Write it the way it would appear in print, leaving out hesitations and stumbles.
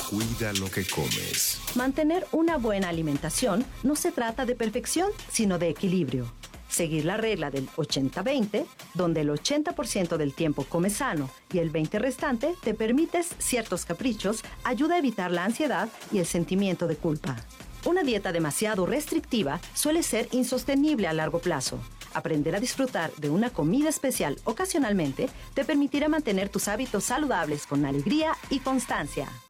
Cuida lo que comes. Mantener una buena alimentación no se trata de perfección, sino de equilibrio. Seguir la regla del 80-20, donde el 80% del tiempo comes sano y el 20% restante te permites ciertos caprichos, ayuda a evitar la ansiedad y el sentimiento de culpa. Una dieta demasiado restrictiva suele ser insostenible a largo plazo. Aprender a disfrutar de una comida especial ocasionalmente te permitirá mantener tus hábitos saludables con alegría y constancia.